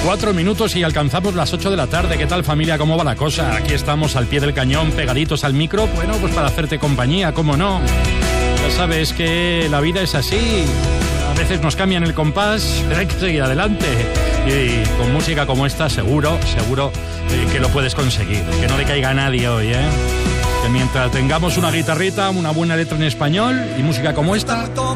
4 minutos y alcanzamos las 8 de la tarde. ¿Qué tal, familia? ¿Cómo va la cosa? Aquí estamos al pie del cañón, pegaditos al micro. Bueno, pues para hacerte compañía, ¿cómo no? Ya sabes que la vida es así. A veces nos cambian el compás, pero hay que seguir adelante. Y con música como esta, seguro que lo puedes conseguir. Que no le caiga a nadie hoy, ¿eh? Que mientras tengamos una guitarrita, una buena letra en español y música como esta,